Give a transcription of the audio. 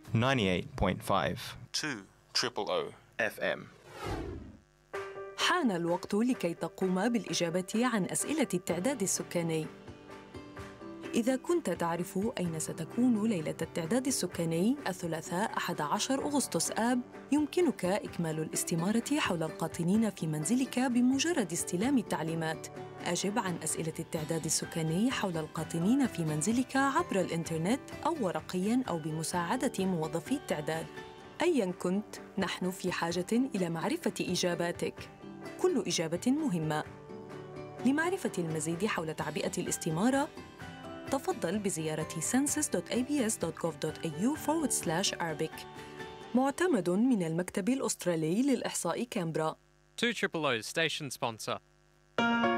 98.5 2 FM. حان الوقت لكي تقوم بالإجابة عن أسئلة التعداد السكاني. إذا كنت تعرف أين ستكون ليلة التعداد السكاني الثلاثاء 11 أغسطس آب، يمكنك إكمال الاستمارة حول القاطنين في منزلك بمجرد استلام التعليمات. أجب عن أسئلة التعداد السكاني حول القاطنين في منزلك عبر الإنترنت أو ورقياً أو بمساعدة موظفي التعداد. أياً كنت، نحن في حاجة إلى معرفة إجاباتك. كل إجابة مهمة. لمعرفة المزيد حول تعبئة الاستمارة، تفضل بزيارة census.abs.gov.au/Arabic. معتمد من المكتب الأسترالي للإحصاء كامبرا. 2 Station Sponsor.